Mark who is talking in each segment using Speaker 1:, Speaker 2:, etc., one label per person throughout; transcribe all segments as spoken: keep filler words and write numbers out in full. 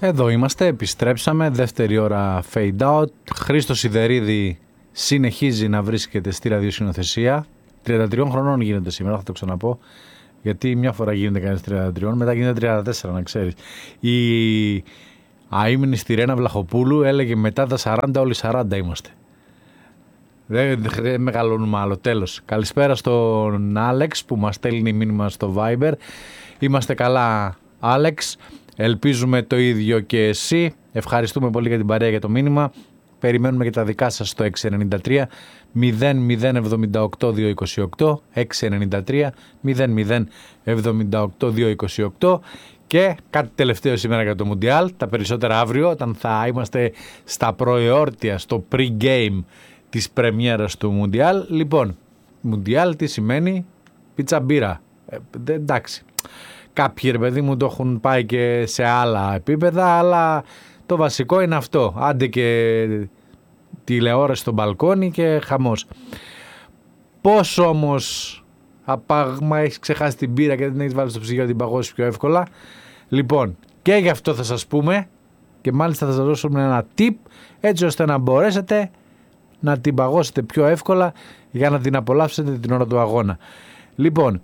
Speaker 1: Εδώ είμαστε, επιστρέψαμε, δεύτερη ώρα fade out. Χρήστος Σιδερίδη συνεχίζει να βρίσκεται στη ραδιοσυνοθεσία. τριάντα τριών χρονών γίνεται σήμερα, θα το ξαναπώ. Γιατί μια φορά γίνεται κανείς τριάντα τρία, μετά γίνεται τριάντα τέσσερα, να ξέρεις. Η αείμνη στη Ρένα Βλαχοπούλου έλεγε μετά τα σαράντα, όλοι σαράντα είμαστε. Δεν, δεν μεγαλώνουμε άλλο, τέλος. Καλησπέρα στον Άλεξ που μας στέλνει μήνυμα στο Viber. Είμαστε καλά, Άλεξ. Ελπίζουμε το ίδιο και εσύ. Ευχαριστούμε πολύ για την παρέα, για το μήνυμα. Περιμένουμε και τα δικά σας στο έξι εννιά τρία μηδέν μηδέν εβδομήντα οκτώ διακόσια είκοσι οκτώ, έξι εννιά τρία μηδέν μηδέν εβδομήντα οκτώ διακόσια είκοσι οκτώ. Και κάτι τελευταίο σήμερα για το Μουντιάλ, τα περισσότερα αύριο όταν θα είμαστε στα προεόρτια, στο pre-game της πρεμιέρας του Μουντιάλ. Λοιπόν, Μουντιάλ τι σημαίνει? Πίτσα μπύρα. Ε, εντάξει. Κάποιοι, ρε παιδί μου, το έχουν πάει και σε άλλα επίπεδα, αλλά το βασικό είναι αυτό. Άντε και τηλεόραση στο μπαλκόνι και χαμός. Πώς όμως, απάγμα, έχεις ξεχάσει την πύρα και δεν έχεις βάλει στο ψυγείο την παγώσεις πιο εύκολα? Λοιπόν, και γι' αυτό θα σας πούμε και μάλιστα θα σας δώσουμε ένα tip έτσι ώστε να μπορέσετε να την παγώσετε πιο εύκολα για να την απολαύσετε την ώρα του αγώνα. Λοιπόν,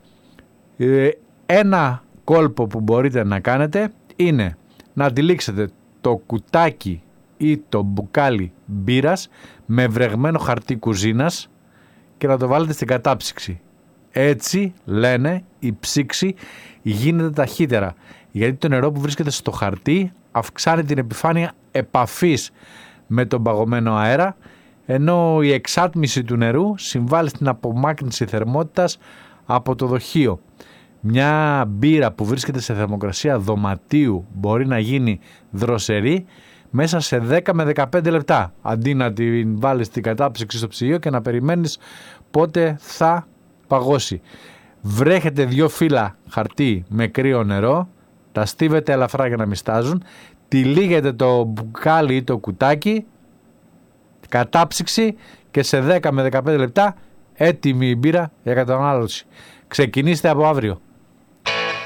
Speaker 1: ένα κόλπο που μπορείτε να κάνετε είναι να αντιλήξετε το κουτάκι ή το μπουκάλι μπύρας με βρεγμένο χαρτί κουζίνας και να το βάλετε στην κατάψυξη. Έτσι, λένε, η ψήξη γίνεται ταχύτερα, γιατί το νερό που βρίσκεται στο χαρτί αυξάνει την επιφάνεια επαφής με τον παγωμένο αέρα, ενώ η εξάτμιση του νερού συμβάλλει στην απομάκρυνση θερμότητας από το δοχείο. Μια μπύρα που βρίσκεται σε θερμοκρασία δωματίου μπορεί να γίνει δροσερή μέσα σε δέκα με δεκαπέντε λεπτά, αντί να την βάλεις στην κατάψυξη στο ψυγείο και να περιμένεις πότε θα παγώσει. Βρέχετε δύο φύλλα χαρτί με κρύο νερό, τα στίβετε ελαφρά για να μην στάζουν, τυλίγετε το μπουκάλι ή το κουτάκι, κατάψυξη και σε δέκα με δεκαπέντε λεπτά έτοιμη η μπύρα για κατανάλωση. Ξεκινήστε από αύριο.